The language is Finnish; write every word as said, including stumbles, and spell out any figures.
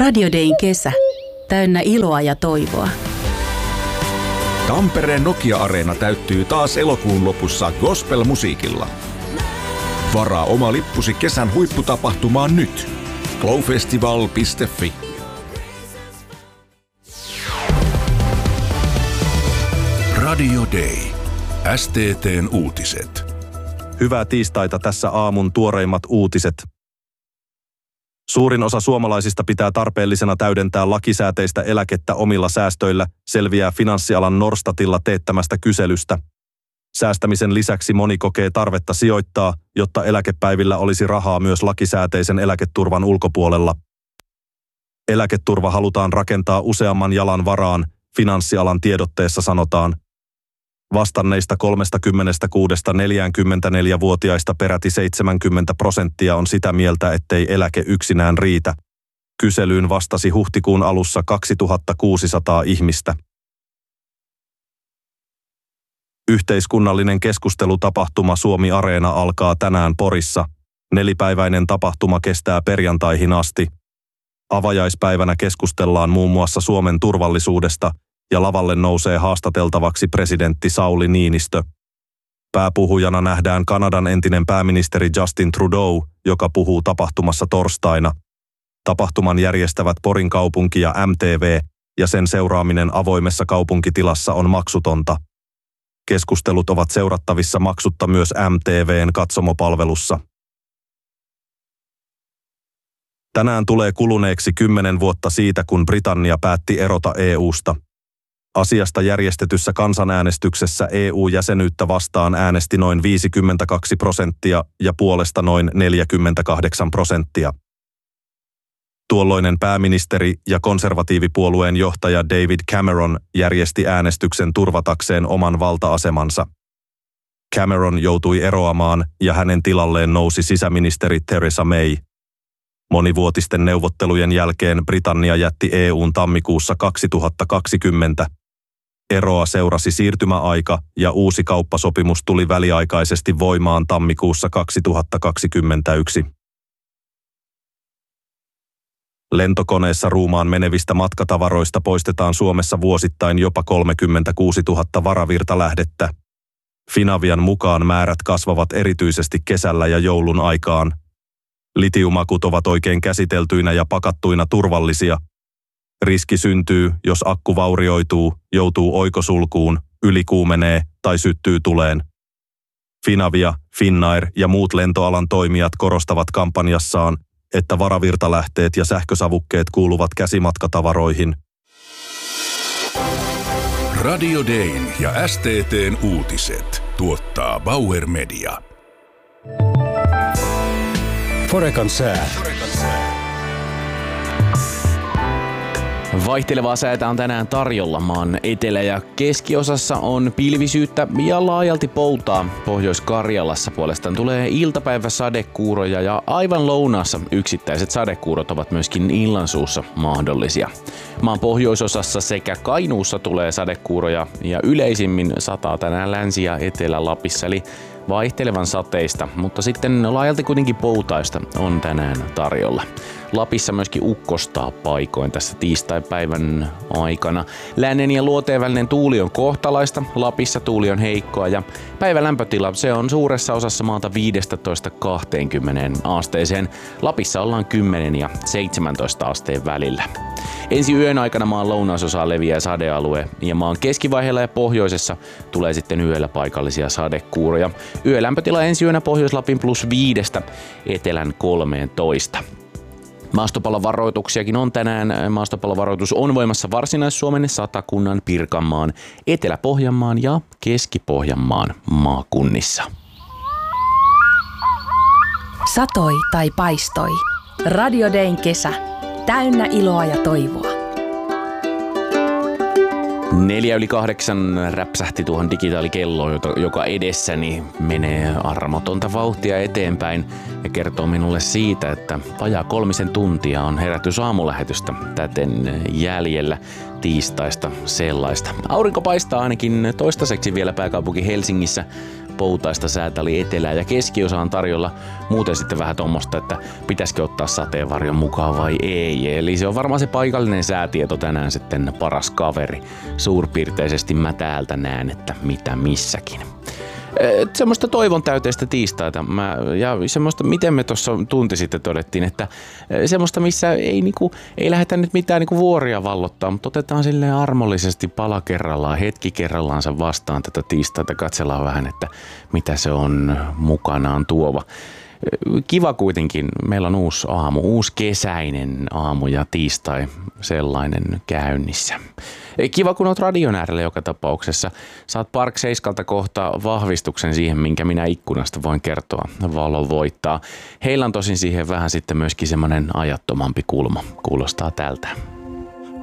Radio Dayn kesä. Täynnä iloa ja toivoa. Tampereen Nokia-areena täyttyy taas elokuun lopussa gospel-musiikilla. Varaa oma lippusi kesän huipputapahtumaan nyt. glowfestival piste fi. Radio Day. S T T:n uutiset. Hyvää tiistaita, tässä aamun tuoreimmat uutiset. Suurin osa suomalaisista pitää tarpeellisena täydentää lakisääteistä eläkettä omilla säästöillä, selviää finanssialan Norstatilla teettämästä kyselystä. Säästämisen lisäksi moni kokee tarvetta sijoittaa, jotta eläkepäivillä olisi rahaa myös lakisääteisen eläketurvan ulkopuolella. Eläketurva halutaan rakentaa useamman jalan varaan, finanssialan tiedotteessa sanotaan. Vastanneista kolmekymmentäkuusi–neljäkymmentäneljä-vuotiaista peräti seitsemänkymmentä prosenttia on sitä mieltä, ettei eläke yksinään riitä. Kyselyyn vastasi huhtikuun alussa kaksituhattakuusisataa ihmistä. Yhteiskunnallinen keskustelutapahtuma Suomi Areena alkaa tänään Porissa. Nelipäiväinen tapahtuma kestää perjantaihin asti. Avajaispäivänä keskustellaan muun muassa Suomen turvallisuudesta, ja lavalle nousee haastateltavaksi presidentti Sauli Niinistö. Pääpuhujana nähdään Kanadan entinen pääministeri Justin Trudeau, joka puhuu tapahtumassa torstaina. Tapahtuman järjestävät Porin kaupunki ja M T V, ja sen seuraaminen avoimessa kaupunkitilassa on maksutonta. Keskustelut ovat seurattavissa maksutta myös M T V:n katsomopalvelussa. Tänään tulee kuluneeksi kymmenen vuotta siitä, kun Britannia päätti erota E U:sta. Asiasta järjestetyssä kansanäänestyksessä E U-jäsenyyttä vastaan äänesti noin viisikymmentäkaksi prosenttia ja puolesta noin neljäkymmentäkahdeksan prosenttia. Tuolloinen pääministeri ja konservatiivipuolueen johtaja David Cameron järjesti äänestyksen turvatakseen oman valta-asemansa. Cameron joutui eroamaan ja hänen tilalleen nousi sisäministeri Theresa May. Monivuotisten neuvottelujen jälkeen Britannia jätti E U:n tammikuussa kaksituhattakaksikymmentä. Eroa seurasi siirtymäaika ja uusi kauppasopimus tuli väliaikaisesti voimaan tammikuussa kaksituhattakaksikymmentäyksi. Lentokoneessa ruumaan menevistä matkatavaroista poistetaan Suomessa vuosittain jopa kolmekymmentäkuusituhatta varavirtalähdettä. Finavian mukaan määrät kasvavat erityisesti kesällä ja joulun aikaan. Litiumakut ovat oikein käsiteltyinä ja pakattuina turvallisia. Riski syntyy, jos akku vaurioituu, joutuu oikosulkuun, ylikuumenee tai syttyy tuleen. Finavia, Finnair ja muut lentoalan toimijat korostavat kampanjassaan, että varavirtalähteet ja sähkösavukkeet kuuluvat käsimatkatavaroihin. Radio Dayn ja S T T:n uutiset tuottaa Bauer Media. Forecan sää. Vaihtelevaa säätä on tänään tarjolla. Maan etelä- ja keskiosassa on pilvisyyttä ja laajalti poutaa. Pohjois-Karjalassa puolestaan tulee iltapäiväsadekuuroja ja aivan lounaassa yksittäiset sadekuurot ovat myöskin illansuussa mahdollisia. Maan pohjoisosassa sekä Kainuussa tulee sadekuuroja ja yleisimmin sataa tänään Länsi- ja Etelä-Lapissa, eli vaihtelevan sateista, mutta sitten laajalti kuitenkin poutaista on tänään tarjolla. Lapissa myöskin ukkostaa paikoin tässä tiistaipäivän aikana. Lännen ja luoteen välinen tuuli on kohtalaista, Lapissa tuuli on heikkoa ja päivän lämpötila se on suuressa osassa maata viisitoista kaksikymmentä asteeseen. Lapissa ollaan kymmenen ja seitsemäntoista asteen välillä. Ensi yön aikana maan lounasosaan leviää sadealue ja maan keskivaiheella ja pohjoisessa tulee sitten yöllä paikallisia sadekuuroja. Yölämpötila ensi yönä Pohjois-Lapin plus viidestä etelän kolmeentoista. Maastopallovaroituksiakin on tänään. Maastopallovaroitus on voimassa Varsinais-Suomen, Satakunnan, Pirkanmaan, Etelä-Pohjanmaan ja Keski-Pohjanmaan maakunnissa. Satoi tai paistoi. Radio Dayn kesä. Täynnä iloa ja toivoa. Neljä yli kahdeksan räpsähti tuohon digitaalikelloon, joka edessäni menee armotonta vauhtia eteenpäin ja kertoo minulle siitä, että vajaa kolmisen tuntia on herätys aamulähetystä täten jäljellä tiistaista sellaista. Aurinko paistaa ainakin toistaiseksi vielä pääkaupunki Helsingissä, poutaista säätä oli etelä- ja keskiosa on tarjolla. Muuten sitten vähän tuommoista, että pitäisikö ottaa sateenvarjon mukaan vai ei. Eli se on varmaan se paikallinen säätieto tänään sitten paras kaveri. Suurpiirteisesti mä täältä näen, että mitä missäkin. Et semmoista toivon täyteistä tiistaita. Mä, ja semmoista, miten me tuossa tunti sitten todettiin, että semmoista, missä ei, niinku, ei lähdetä nyt mitään niinku vuoria vallottaa, mutta otetaan silleen armollisesti pala kerrallaan, hetki kerrallaansa vastaan tätä tiistaita. Katsellaan vähän, että mitä se on mukanaan tuova. Kiva kuitenkin. Meillä on uusi aamu, uusi kesäinen aamu ja tiistai sellainen käynnissä. Kiva, kun oot radion äärellä joka tapauksessa. Saat Park seiskalta kohta vahvistuksen siihen, minkä minä ikkunasta voin kertoa. Valo voittaa. Heillä on tosin siihen vähän sitten myöskin semmoinen ajattomampi kulma. Kuulostaa tältä.